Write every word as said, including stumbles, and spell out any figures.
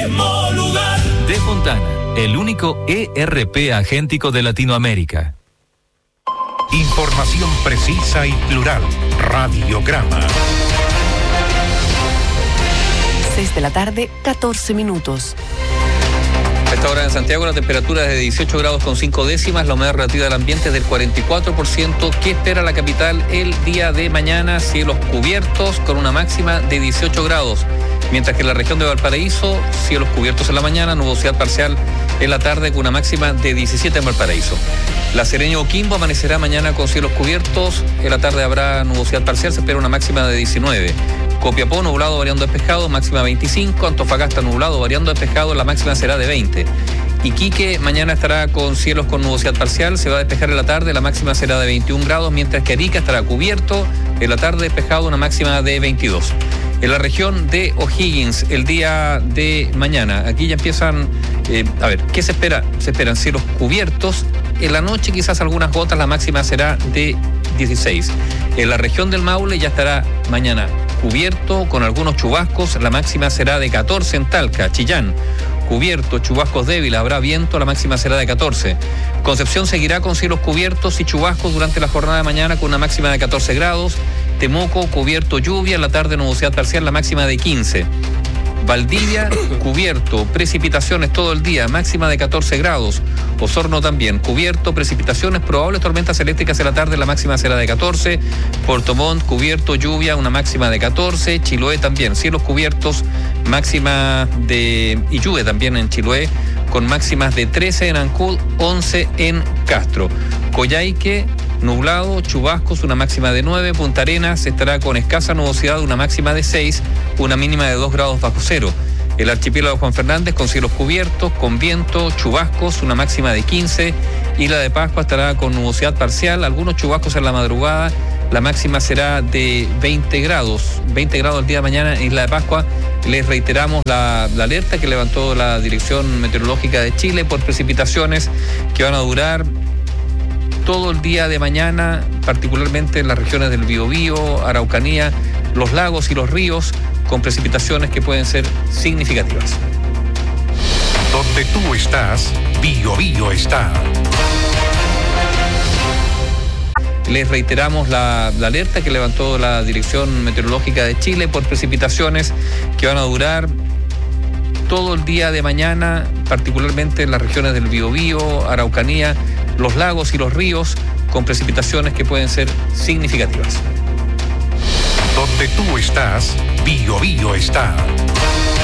mismo lugar. De Fontana, el único E R P agéntico de Latinoamérica. Información precisa y plural. Radiograma. seis de la tarde, catorce minutos. A esta hora en Santiago la temperatura es de dieciocho grados con cinco décimas, la humedad relativa del ambiente es del cuarenta y cuatro por ciento. ¿Qué espera la capital el día de mañana? Cielos cubiertos con una máxima de dieciocho grados. Mientras que en la región de Valparaíso, cielos cubiertos en la mañana, nubosidad parcial en la tarde con una máxima de diecisiete en Valparaíso. La Serena y Coquimbo amanecerá mañana con cielos cubiertos, en la tarde habrá nubosidad parcial, se espera una máxima de diecinueve. Copiapó nublado variando despejado, máxima veinticinco. Antofagasta nublado variando despejado, la máxima será de veinte. Iquique mañana estará con cielos con nubosidad parcial, se va a despejar en la tarde, la máxima será de veintiún grados, mientras que Arica estará cubierto, en la tarde despejado, una máxima de veintidós. En la región de O'Higgins, el día de mañana, aquí ya empiezan, eh, a ver, ¿qué se espera? Se esperan cielos cubiertos, en la noche quizás algunas gotas, la máxima será de dieciséis. En la región del Maule ya estará mañana cubierto con algunos chubascos, la máxima será de catorce en Talca. Chillán, cubierto, chubascos débiles, habrá viento, la máxima será de catorce. Concepción seguirá con cielos cubiertos y chubascos durante la jornada de mañana con una máxima de catorce grados. Temuco, cubierto, lluvia, en la tarde nubosidad parcial, la máxima de quince. Valdivia, cubierto, precipitaciones todo el día, máxima de catorce grados. Osorno también, cubierto, precipitaciones, probables tormentas eléctricas en la tarde, la máxima será de catorce. Puerto Montt, cubierto, lluvia, una máxima de catorce. Chiloé también, cielos cubiertos, máxima de... y lluvia también en Chiloé, con máximas de trece en Ancud, once en Castro. Coyhaique, nublado, chubascos, una máxima de nueve. Punta Arenas estará con escasa nubosidad, una máxima de seis, una mínima de dos grados bajo cero. El archipiélago de Juan Fernández con cielos cubiertos, con viento, chubascos, una máxima de quince. Isla de Pascua estará con nubosidad parcial, algunos chubascos en la madrugada, la máxima será de veinte grados. veinte grados el día de mañana en Isla de Pascua. Les reiteramos la, la alerta que levantó la Dirección Meteorológica de Chile por precipitaciones que van a durar todo el día de mañana, particularmente en las regiones del Biobío, Araucanía, los lagos y los ríos, con precipitaciones que pueden ser significativas. Donde tú estás, Biobío está. Les reiteramos la, la alerta que levantó la Dirección Meteorológica de Chile por precipitaciones que van a durar todo el día de mañana, particularmente en las regiones del Biobío, Araucanía, los lagos y los ríos, con precipitaciones que pueden ser significativas. Donde tú estás, Biobío está.